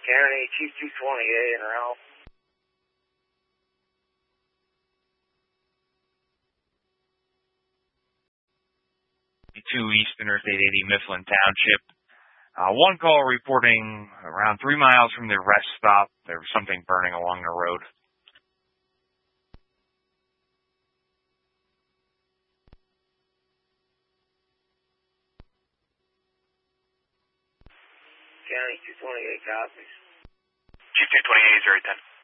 County 2228 and Ralph. 2 East Interstate 80, Mifflin Township. One call reporting around 3 miles from the rest stop, there was something burning along the road. County 228 copies. Chief 228 is 10.